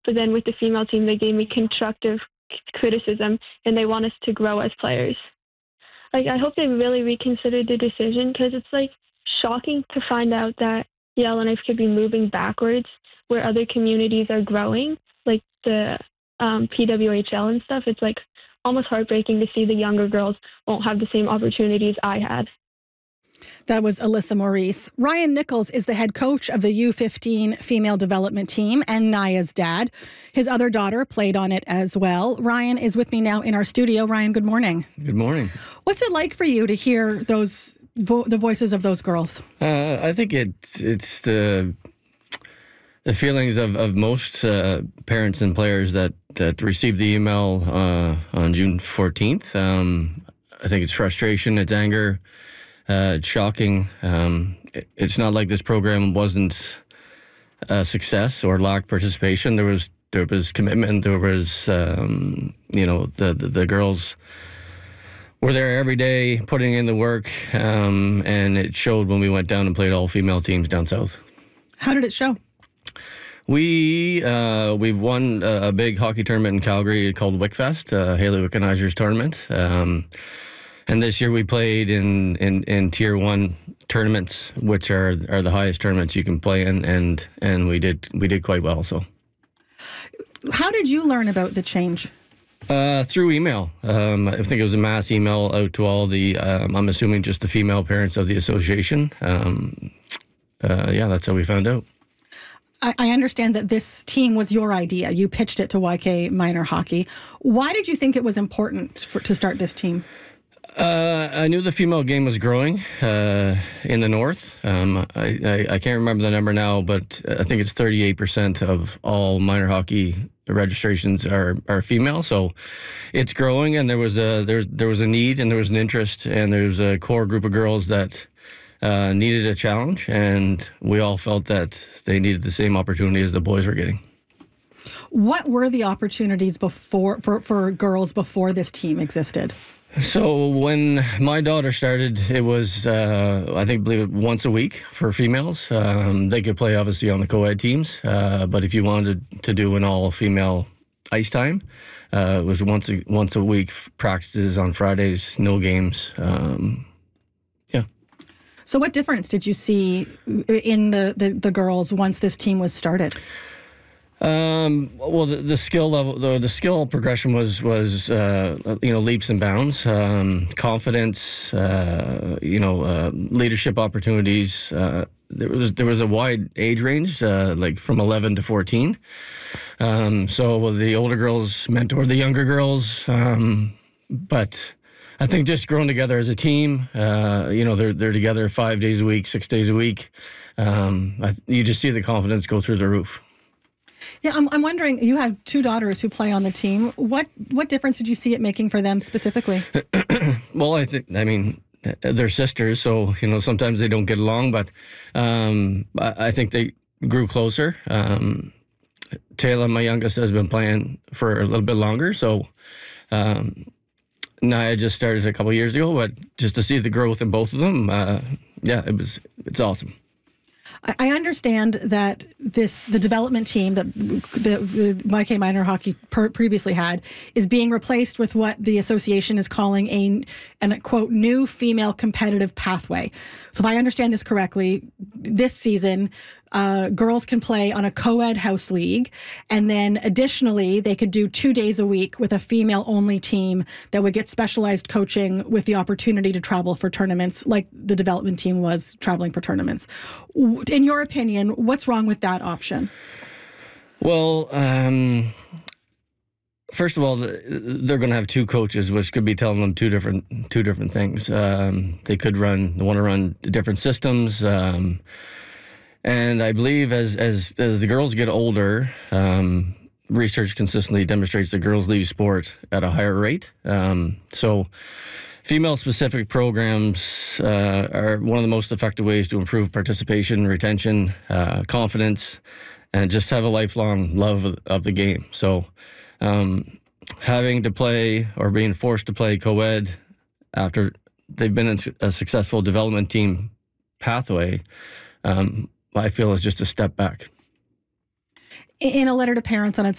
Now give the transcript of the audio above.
But then with the female team, they gave me constructive criticism, and they want us to grow as players. Like, I hope they really reconsider the decision, because it's, like, shocking to find out that Yellowknife could be moving backwards where other communities are growing, like the PWHL and stuff. It's, like, almost heartbreaking to see the younger girls won't have the same opportunities I had. That was Alyssa Maurice. Ryan Nichols is the head coach of the U15 female development team and Naya's dad. His other daughter played on it as well. Ryan is with me now in our studio. Ryan, good morning. Good morning. What's it like for you to hear those the voices of those girls? I think it's the feelings of most parents and players that received the email on June 14th. I think it's frustration, it's anger. It's shocking. It's not like this program wasn't a success or lacked participation. There was commitment. There was, the girls were there every day putting in the work, and it showed when we went down and played all female teams down south. How did it show? We've won a big hockey tournament in Calgary called Wickfest, Haley Wickenheiser's tournament. And this year we played in Tier 1 tournaments, which are the highest tournaments you can play in, and we did quite well. So, how did you learn about the change? Through email. I think it was a mass email out to all the, I'm assuming just the female parents of the association. That's how we found out. I understand that this team was your idea. You pitched it to YK Minor Hockey. Why did you think it was important to start this team? I knew the female game was growing in the north. I can't remember the number now, but I think it's 38% of all minor hockey registrations are female. So it's growing, and there was a need, and there was an interest, and there was a core group of girls that needed a challenge, and we all felt that they needed the same opportunity as the boys were getting. What were the opportunities for girls before this team existed? So when my daughter started, it was, I believe once a week for females. They could play, obviously, on the co-ed teams, but if you wanted to do an all-female ice time, it was once a week practices on Fridays, no games. So what difference did you see in the girls once this team was started? Well, the skill level, the skill progression was leaps and bounds. Confidence, leadership opportunities. There was a wide age range, like from 11 to 14. So the older girls mentored the younger girls, but I think just growing together as a team, they're together 5 days a week, 6 days a week. You just see the confidence go through the roof. Yeah, I'm wondering, you have two daughters who play on the team. What difference did you see it making for them specifically? Well, they're sisters, so, sometimes they don't get along, but I think they grew closer. Taylor, my youngest, has been playing for a little bit longer, so Naya just started a couple of years ago, but just to see the growth in both of them, it's awesome. I understand that the development team that the YK Minor Hockey previously had is being replaced with what the association is calling a quote, new female competitive pathway. So if I understand this correctly, this season, girls can play on a co-ed house league, and then additionally, they could do 2 days a week with a female-only team that would get specialized coaching with the opportunity to travel for tournaments, like the development team was traveling for tournaments. In your opinion, what's wrong with that option? Well, first of all, they're going to have two coaches, which could be telling them two different things. They want to run different systems. And I believe as the girls get older, research consistently demonstrates that girls leave sport at a higher rate. So female-specific programs are one of the most effective ways to improve participation, retention, confidence, and just have a lifelong love of the game. So having to play or being forced to play co-ed after they've been in a successful development team pathway, I feel is just a step back. In a letter to parents on its